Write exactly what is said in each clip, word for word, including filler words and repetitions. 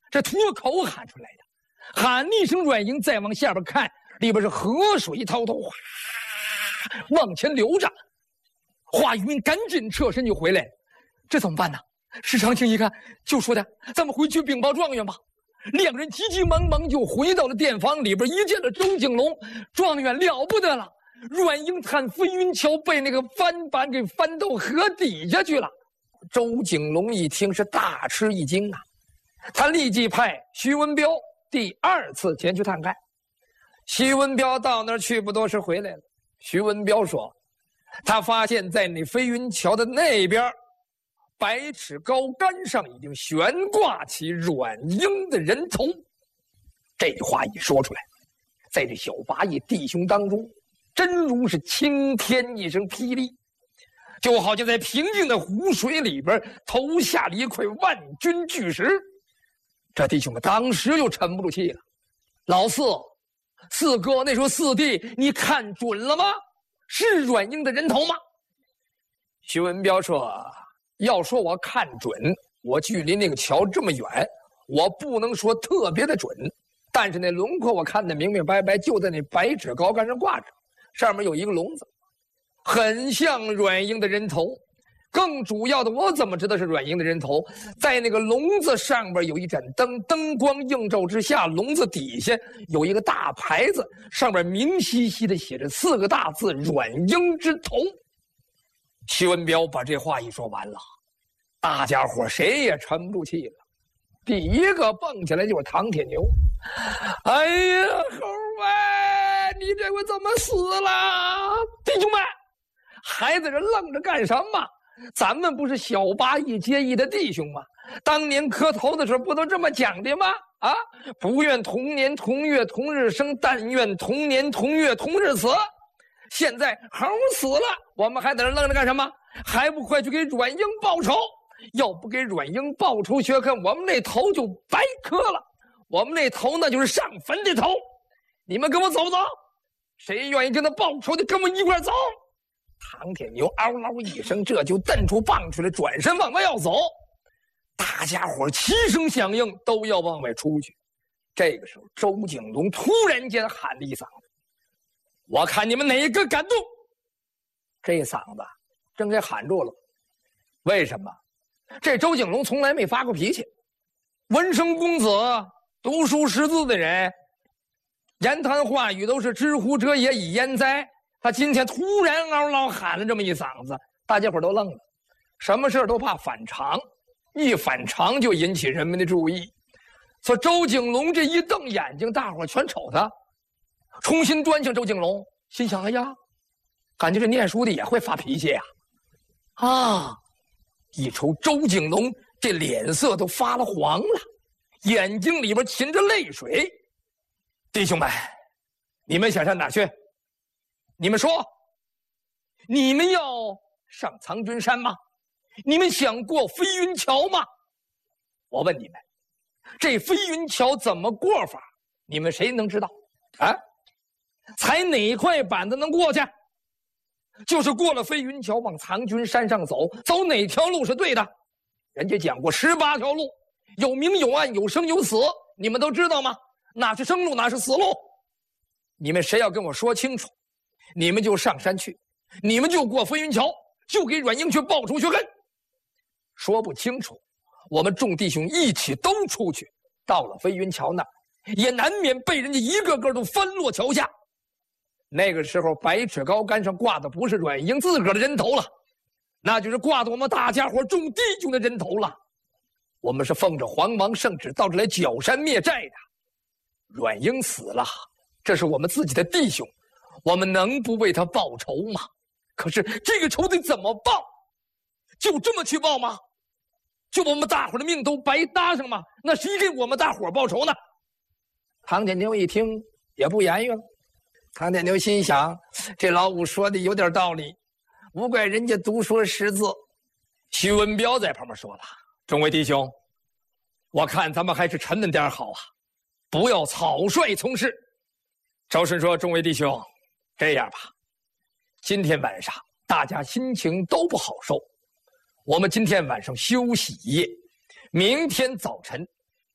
这脱口喊出来的，喊一声阮英，再往下边看，里边是河水滔滔，哗往前流着。华云赶紧侧身就回来了，这怎么办呢？石长卿一看，就说的：“咱们回去禀报状元吧。”两人急急忙忙就回到了殿房里边，一见了周景龙，状元了不得了，阮英探飞云桥被那个翻板给翻到河底下去了。周景龙一听是大吃一惊啊，他立即派徐文彪第二次前去探看。徐文彪到那儿去不多时回来了，徐文彪说，他发现在那飞云桥的那边，百尺高杆上已经悬挂起阮英的人头。这句话一说出来，在这小八义弟兄当中，真如是晴天一声霹雳，就好像在平静的湖水里边投下了一块万钧巨石。这弟兄们当时就沉不住气了。老四，四哥，那时候四弟，你看准了吗？是阮英的人头吗？徐文彪说，要说我看准，我距离那个桥这么远，我不能说特别的准，但是那轮廓我看得明明白白，就在那百尺高杆上挂着，上面有一个笼子，很像阮英的人头。更主要的，我怎么知道是阮英的人头？在那个笼子上边有一盏灯，灯光映照之下，笼子底下有一个大牌子，上面明晰晰的写着四个大字：阮英之头。徐文彪把这话一说完了，大家伙谁也沉不住气了。第一个蹦起来就是唐铁牛。哎呀，猴儿，你这回怎么死了？弟兄们，还在这愣着干什么？咱们不是小八义结义的弟兄吗？当年磕头的时候不都这么讲的吗？啊，不愿同年同月同日生，但愿同年同月同日死。现在猴死了，我们还在这愣着干什么？还不快去给阮英报仇？要不给阮英报仇雪恨，我们那头就白磕了。我们那头那就是上坟的头。你们跟我走走，谁愿意跟他报仇的，跟我一块走。唐铁牛嗷嗷一声，这就蹬出棒出来，转身往外要走。大家伙齐声响应，都要往外出去。这个时候，周景龙突然间喊了一嗓子：“我看你们哪个敢动！”这一嗓子真给喊住了。为什么？这周景龙从来没发过脾气，文生公子，读书识字的人，言谈话语都是知乎者也，以焉哉。他今天突然嗷嗷喊了这么一嗓子，大家伙都愣了。什么事都怕反常，一反常就引起人们的注意。所以周景龙这一瞪眼睛，大伙全瞅他，重新端详周景龙，心想：哎呀，感觉这念书的也会发脾气呀！啊，一瞅周景龙这脸色都发了黄了，眼睛里边噙着泪水。弟兄们，你们想上哪去？你们说，你们要上苍君山吗？你们想过飞云桥吗？我问你们，这飞云桥怎么过法？你们谁能知道？啊，踩哪块板子能过去？就是过了飞云桥，往苍君山上走，走哪条路是对的？人家讲过十八条路，有明有暗，有生有死，你们都知道吗？哪是生路，哪是死路？你们谁要跟我说清楚，你们就上山去，你们就过飞云桥，就给阮英去报仇雪恨。说不清楚，我们众弟兄一起都出去，到了飞云桥那儿，也难免被人家一个个都翻落桥下。那个时候，百尺高杆上挂的不是阮英自个儿的人头了，那就是挂的我们大家伙众弟兄的人头了。我们是奉着皇王圣旨到这来剿山灭寨的。阮英死了，这是我们自己的弟兄，我们能不为他报仇吗？可是这个仇得怎么报？就这么去报吗？就把我们大伙的命都白搭上吗？那谁给我们大伙报仇呢？唐铁牛一听也不言语了。唐铁牛心想，这老五说的有点道理，无怪人家读书识字。徐文彪在旁边说了：“众位弟兄，我看咱们还是沉稳点好啊，不要草率从事。”周顺说：“众位弟兄，这样吧，今天晚上大家心情都不好受，我们今天晚上休息一夜，明天早晨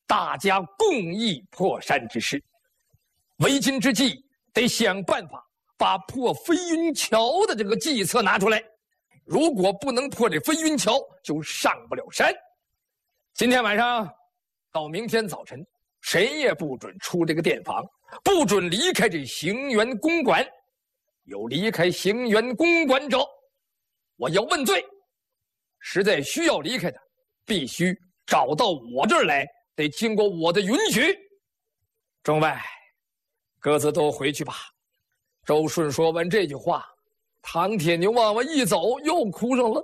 大家共议破山之事。为今之计，得想办法把破飞云桥的这个计策拿出来。如果不能破这飞云桥，就上不了山。今天晚上到明天早晨，谁也不准出这个店房，不准离开这行辕公馆。有离开行辕公馆者，我要问罪。实在需要离开的，必须找到我这儿来，得经过我的允许。众位，各自都回去吧。周顺说完这句话，唐铁牛往外一走，又哭上了，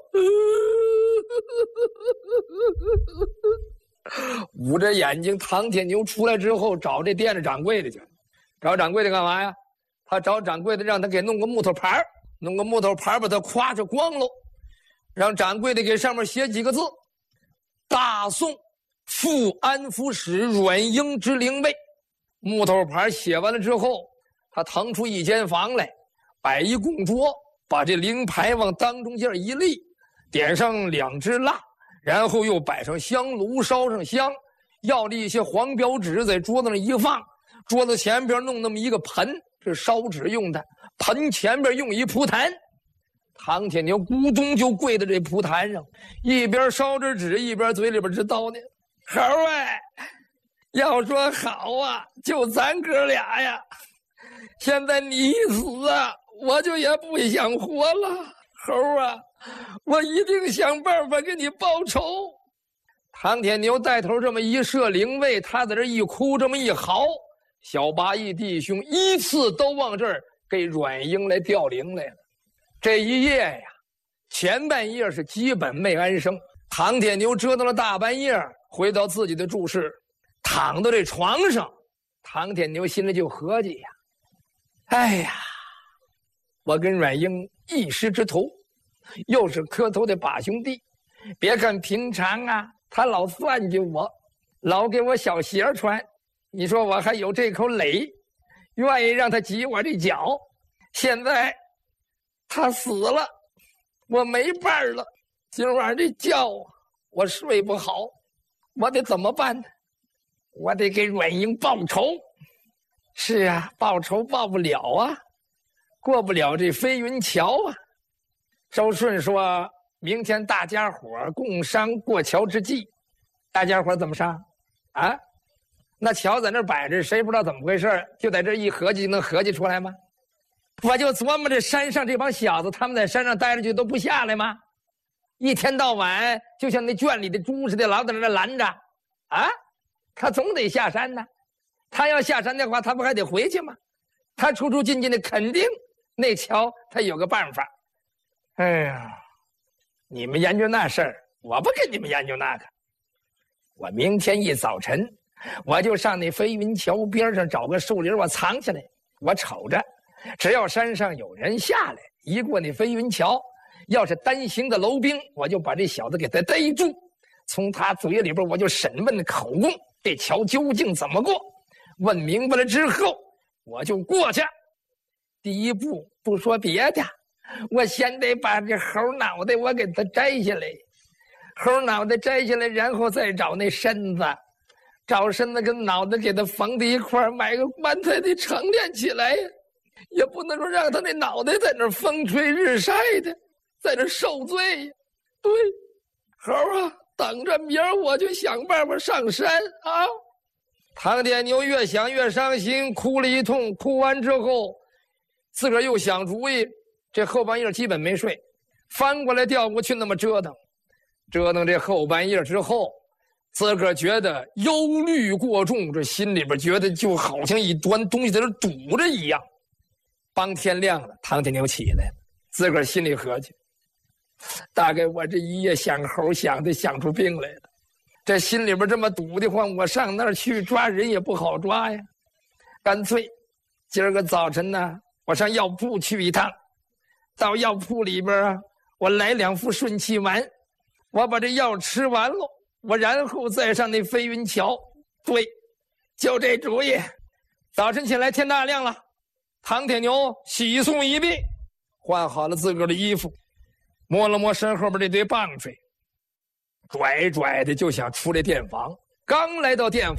捂着眼睛。唐铁牛出来之后，找这店的掌柜的去。找掌柜的干嘛呀？他找掌柜的，让他给弄个木头牌，弄个木头牌把他夸着光喽，让掌柜的给上面写几个字：大宋副安抚使阮英之灵位。木头牌写完了之后，他腾出一间房来，摆一供桌，把这灵牌往当中间一立，点上两支蜡，然后又摆上香炉，烧上香，要了一些黄标纸在桌子上一放，桌子前边弄那么一个盆，是烧纸用的，盆前边用一蒲坛。唐铁牛咕咚就跪在这蒲坛上，一边烧着纸，一边嘴里边直叨念：猴啊，要说好啊，就咱哥俩呀，现在你一死啊，我就也不想活了。猴啊，我一定想办法给你报仇。唐铁牛带头这么一设灵位，他在这一哭，这么一嚎，小八义弟兄依次都往这儿给阮英来调灵来了。这一夜呀，前半夜是基本没安生。唐铁牛折腾了大半夜，回到自己的住室，躺到这床上，唐铁牛心里就合计呀，哎呀，我跟阮英一师之徒，又是磕头的把兄弟。别看平常啊，他老算计我，老给我小鞋穿，你说我还有这口垒，愿意让他挤我这脚。现在他死了，我没伴了，今晚上这觉我睡不好，我得怎么办呢？我得给阮英报仇。是啊，报仇报不了啊，过不了这飞云桥啊。周顺说明天大家伙共商过桥之计，大家伙怎么商啊？那桥在那摆着，谁不知道怎么回事，就在这一合计，能合计出来吗？我就琢磨这山上这帮小子，他们在山上待着去都不下来吗？一天到晚就像那圈里的猪似的，老在那拦着啊！他总得下山呢。他要下山的话，他不还得回去吗？他出出进进的，肯定那桥他有个办法。哎呀，你们研究那事儿，我不跟你们研究那个。我明天一早晨，我就上那飞云桥边上找个树林，我藏起来，我瞅着，只要山上有人下来，一过那飞云桥，要是单行的楼兵，我就把这小子给他逮住，从他嘴里边我就审问口供，这桥究竟怎么过？问明白了之后，我就过去。第一步不说别的，我先得把这猴脑袋我给它摘下来，猴脑袋摘下来，然后再找那身子，找身子跟脑袋给它缝在一块，买个棺材得成殓起来，也不能说让他那脑袋在那风吹日晒的，在那受罪呀。对，猴啊，等着明儿我就想办法上山啊。唐铁牛越想越伤心，哭了一通，哭完之后自个儿又想主意，这后半夜基本没睡，翻过来调过去那么折腾折腾这后半夜之后，自个儿觉得忧虑过重，这心里边觉得就好像一端东西在这堵着一样。帮天亮了，唐铁牛起来了，自个儿心里合计，大概我这一夜想猴想的想出病来了，这心里边这么堵的话，我上那儿去抓人也不好抓呀。干脆今儿个早晨呢，我上药铺去一趟，到药铺里边啊，我来两副顺气丸，我把这药吃完了，我然后再上那飞云桥。对，就这主意。早晨起来天大亮了，唐铁牛洗漱一毕，换好了自个儿的衣服，摸了摸身后边这堆棒槌，拽拽的就想出这店房。 刚来到店